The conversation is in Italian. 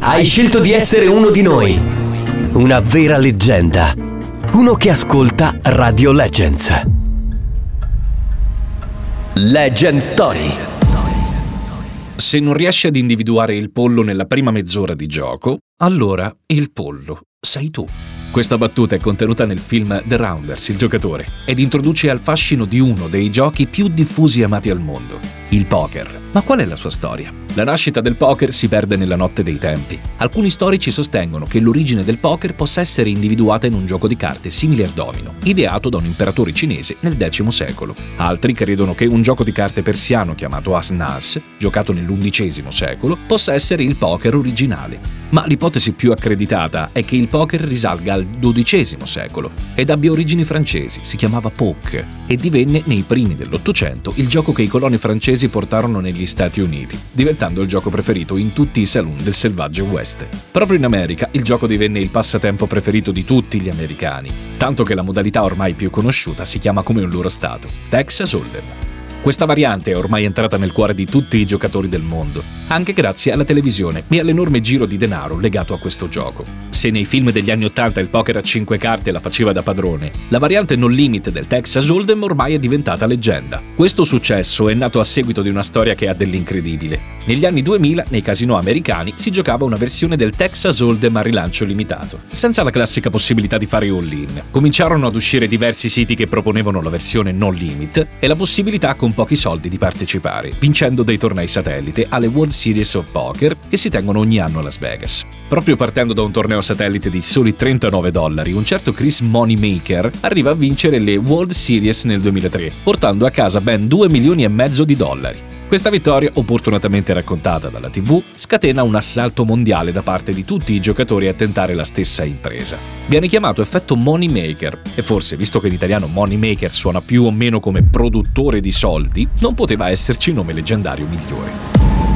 Hai scelto di essere uno di noi. Una vera leggenda. Uno che ascolta Radio Legends. Legend Story. Se non riesci ad individuare il pollo nella prima mezz'ora di gioco, allora il pollo sei tu. Questa battuta è contenuta nel film The Rounders, il giocatore, ed introduce al fascino di uno dei giochi più diffusi e amati al mondo, il poker. Ma qual è la sua storia? La nascita del poker si perde nella notte dei tempi. Alcuni storici sostengono che l'origine del poker possa essere individuata in un gioco di carte simile al domino, ideato da un imperatore cinese nel X secolo. Altri credono che un gioco di carte persiano chiamato As-Nas, giocato nell'XI secolo, possa essere il poker originale. Ma l'ipotesi più accreditata è che il poker risalga al XII secolo ed abbia origini francesi, si chiamava poke, e divenne nei primi dell'Ottocento il gioco che i coloni francesi portarono negli Stati Uniti, diventando il gioco preferito in tutti i saloon del selvaggio West. Proprio in America il gioco divenne il passatempo preferito di tutti gli americani, tanto che la modalità ormai più conosciuta si chiama come un loro stato, Texas Hold'em. Questa variante è ormai entrata nel cuore di tutti i giocatori del mondo, anche grazie alla televisione e all'enorme giro di denaro legato a questo gioco. Se nei film degli anni '80 il poker a 5 carte la faceva da padrone, la variante no limit del Texas Hold'em ormai è diventata leggenda. Questo successo è nato a seguito di una storia che ha dell'incredibile. Negli anni 2000, nei casinò americani, si giocava una versione del Texas Hold'em a rilancio limitato, senza la classica possibilità di fare all-in. Cominciarono ad uscire diversi siti che proponevano la versione no limit e la possibilità con pochi soldi di partecipare, vincendo dei tornei satellite alle World Series of Poker che si tengono ogni anno a Las Vegas. Proprio partendo da un torneo satellite di soli $39, un certo Chris Moneymaker arriva a vincere le World Series nel 2003, portando a casa ben $2,5 milioni di dollari. Questa vittoria, opportunamente raccontata dalla TV, scatena un assalto mondiale da parte di tutti i giocatori a tentare la stessa impresa. Viene chiamato effetto Moneymaker e forse, visto che in italiano Moneymaker suona più o meno come produttore di soldi, non poteva esserci nome leggendario migliore.